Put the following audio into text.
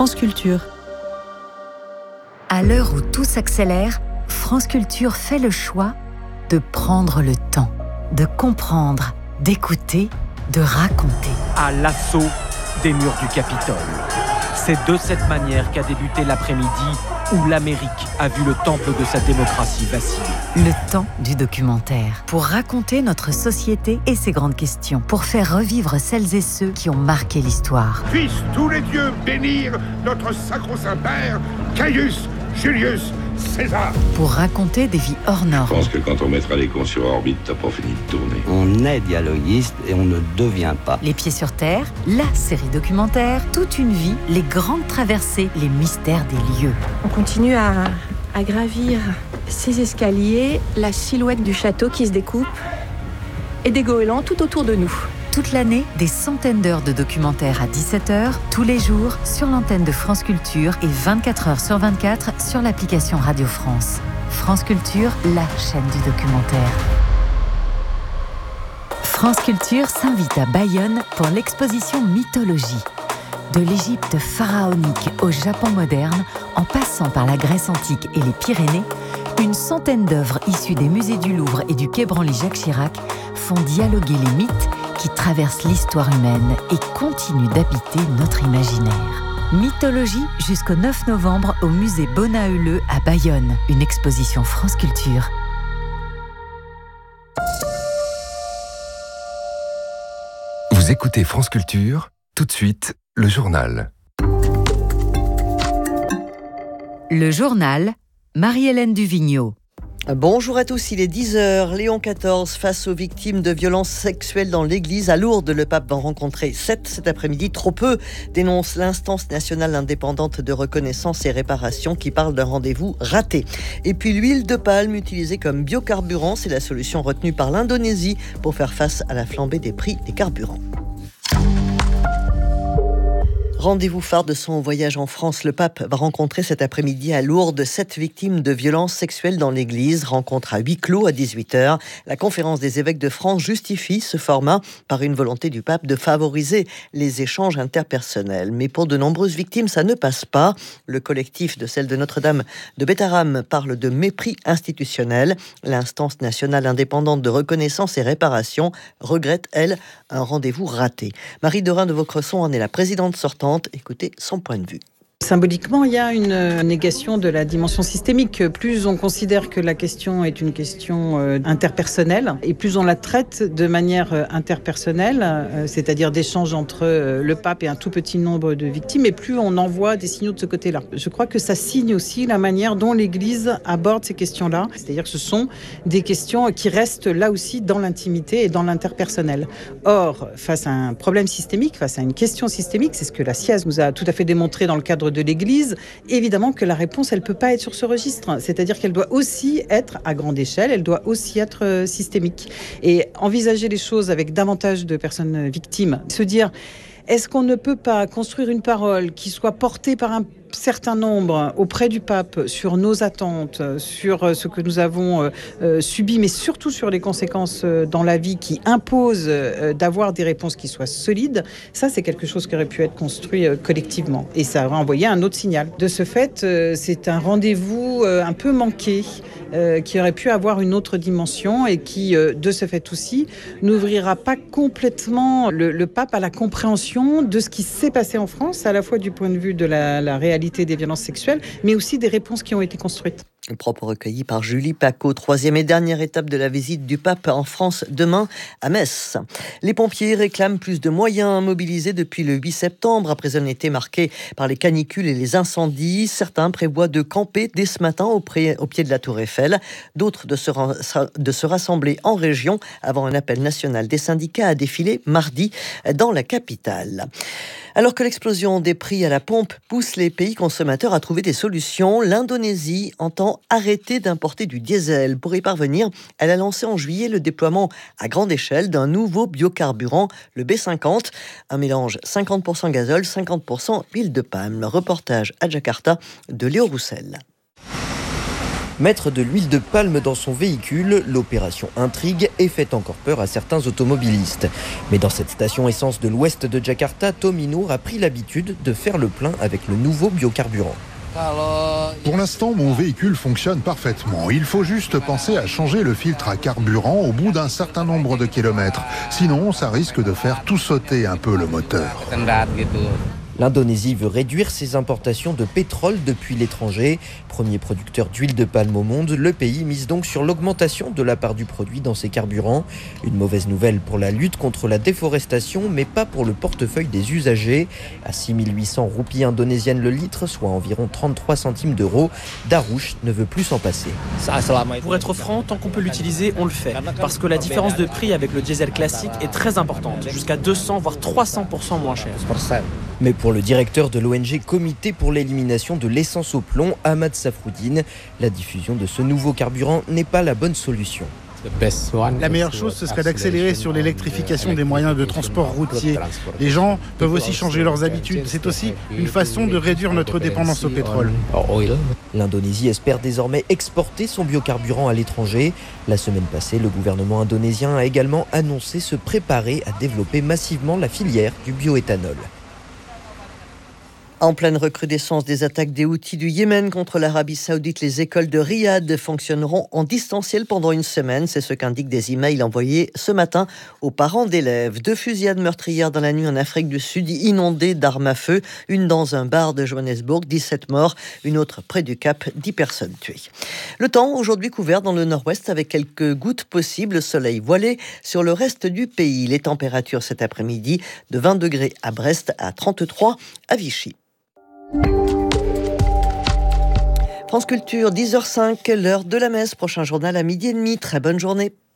France Culture. À l'heure où tout s'accélère, France Culture fait le choix de prendre le temps, de comprendre, d'écouter, de raconter. À l'assaut des murs du Capitole. C'est de cette manière qu'a débuté l'après-midi où l'Amérique a vu le temple de sa démocratie vaciller. Le temps du documentaire. Pour raconter notre société et ses grandes questions. Pour faire revivre celles et ceux qui ont marqué l'histoire. Puissent tous les dieux bénir notre sacro-saint père, Caius Julius César. Pour raconter des vies hors normes. Je pense que quand on mettra les cons sur orbite, t'as pas fini de tourner. On est dialoguiste et on ne devient pas. Les pieds sur terre, la série documentaire, toute une vie, les grandes traversées, les mystères des lieux. On continue à gravir ces escaliers, la silhouette du château qui se découpe et des goélands tout autour de nous. Toute l'année, des centaines d'heures de documentaires à 17h, tous les jours, sur l'antenne de France Culture et 24h sur 24 sur l'application Radio France. France Culture, la chaîne du documentaire. France Culture s'invite à Bayonne pour l'exposition Mythologie. De l'Égypte pharaonique au Japon moderne, en passant par la Grèce antique et les Pyrénées, une centaine d'œuvres issues des musées du Louvre et du Quai Branly-Jacques Chirac font dialoguer les mythes qui traversent l'histoire humaine et continuent d'habiter notre imaginaire. Mythologie jusqu'au 9 novembre au musée Bonaeuleux à Bayonne, une exposition France Culture. Vous écoutez France Culture, tout de suite, le journal. Le journal, Marie-Hélène Duvigneau. Bonjour à tous, il est 10h. Léon XIV face aux victimes de violences sexuelles dans l'église. À Lourdes, le pape va en rencontrer 7 cet après-midi. Trop peu, dénonce l'instance nationale indépendante de reconnaissance et réparation qui parle d'un rendez-vous raté. Et puis l'huile de palme utilisée comme biocarburant, c'est la solution retenue par l'Indonésie pour faire face à la flambée des prix des carburants. Rendez-vous phare de son voyage en France, le pape va rencontrer cet après-midi à Lourdes 7 victimes de violences sexuelles dans l'église. Rencontre à huis clos à 18h. La conférence des évêques de France justifie ce format par une volonté du pape de favoriser les échanges interpersonnels. Mais pour de nombreuses victimes, ça ne passe pas. Le collectif de celle de Notre-Dame de Bétarame parle de mépris institutionnel. L'instance nationale indépendante de reconnaissance et réparation regrette, elle, un rendez-vous raté. Marie Dorin de Vaucresson en est la présidente sortante. Écoutez son point de vue. Symboliquement, il y a une négation de la dimension systémique. Plus on considère que la question est une question interpersonnelle et plus on la traite de manière interpersonnelle, c'est-à-dire d'échanges entre le pape et un tout petit nombre de victimes, et plus on envoie des signaux de ce côté-là. Je crois que ça signe aussi la manière dont l'Église aborde ces questions-là, c'est-à-dire que ce sont des questions qui restent là aussi dans l'intimité et dans l'interpersonnel. Or, face à un problème systémique, face à une question systémique, c'est ce que la SIAZ nous a tout à fait démontré dans le cadre de l'Église, évidemment que la réponse, elle ne peut pas être sur ce registre. C'est-à-dire qu'elle doit aussi être à grande échelle, elle doit aussi être systémique. Et envisager les choses avec davantage de personnes victimes, se dire, est-ce qu'on ne peut pas construire une parole qui soit portée par un certain nombre auprès du pape sur nos attentes, sur ce que nous avons subi, mais surtout sur les conséquences dans la vie qui imposent d'avoir des réponses qui soient solides. Ça, c'est quelque chose qui aurait pu être construit collectivement. Et ça aurait envoyé un autre signal. De ce fait, c'est un rendez-vous un peu manqué qui aurait pu avoir une autre dimension et qui, de ce fait aussi, n'ouvrira pas complètement le pape à la compréhension de ce qui s'est passé en France, à la fois du point de vue de la réalité des violences sexuelles, mais aussi des réponses qui ont été construites. Le propos recueilli par Julie Pacaud. Troisième et dernière étape de la visite du pape en France demain à Metz. Les pompiers réclament plus de moyens mobilisés depuis le 8 septembre après un été marqué par les canicules et les incendies. Certains prévoient de camper dès ce matin au pied de la Tour Eiffel. D'autres de se rassembler en région avant un appel national des syndicats à défiler mardi dans la capitale. Alors que l'explosion des prix à la pompe pousse les pays consommateurs à trouver des solutions, l'Indonésie entend arrêter d'importer du diesel. Pour y parvenir, elle a lancé en juillet le déploiement à grande échelle d'un nouveau biocarburant, le B50, un mélange 50% gazole, 50% huile de palme. Reportage à Jakarta de Léo Roussel. Mettre de l'huile de palme dans son véhicule, l'opération intrigue et fait encore peur à certains automobilistes. Mais dans cette station essence de l'ouest de Jakarta, Tommy Noor a pris l'habitude de faire le plein avec le nouveau biocarburant. Pour l'instant, mon véhicule fonctionne parfaitement. Il faut juste penser à changer le filtre à carburant au bout d'un certain nombre de kilomètres. Sinon, ça risque de faire tout sauter un peu le moteur. L'Indonésie veut réduire ses importations de pétrole depuis l'étranger. Premier producteur d'huile de palme au monde, le pays mise donc sur l'augmentation de la part du produit dans ses carburants. Une mauvaise nouvelle pour la lutte contre la déforestation, mais pas pour le portefeuille des usagers. À 6 800 roupies indonésiennes le litre, soit environ 33 centimes d'euros, Darwish ne veut plus s'en passer. Pour être franc, tant qu'on peut l'utiliser, on le fait. Parce que la différence de prix avec le diesel classique est très importante, jusqu'à 200 voire 300% moins cher. Mais pour le directeur de l'ONG Comité pour l'élimination de l'essence au plomb, Ahmad Safroudine, la diffusion de ce nouveau carburant n'est pas la bonne solution. La meilleure chose, ce serait d'accélérer sur l'électrification des moyens de transport routier. Les gens peuvent aussi changer leurs habitudes. C'est aussi une façon de réduire notre dépendance au pétrole. L'Indonésie espère désormais exporter son biocarburant à l'étranger. La semaine passée, le gouvernement indonésien a également annoncé se préparer à développer massivement la filière du bioéthanol. En pleine recrudescence des attaques des Houthis du Yémen contre l'Arabie Saoudite, les écoles de Riyad fonctionneront en distanciel pendant une semaine. C'est ce qu'indiquent des emails envoyés ce matin aux parents d'élèves. 2 fusillades meurtrières dans la nuit en Afrique du Sud, inondées d'armes à feu. Une dans un bar de Johannesburg, 17 morts. Une autre près du Cap, 10 personnes tuées. Le temps aujourd'hui couvert dans le nord-ouest avec quelques gouttes possibles. Soleil voilé sur le reste du pays. Les températures cet après-midi de 20 degrés à Brest, à 33 à Vichy. France Culture, 10h05, l'heure de la messe. Prochain journal à 12h30. Très bonne journée.